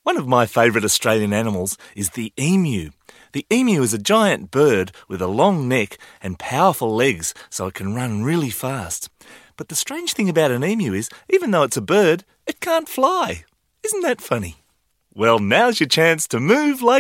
One of my favourite Australian animals is the emu. The emu is a giant bird with a long neck and powerful legs, so it can run really fast. But the strange thing about an emu is, even though it's a bird, it can't fly. Isn't that funny? Well, now's your chance to move like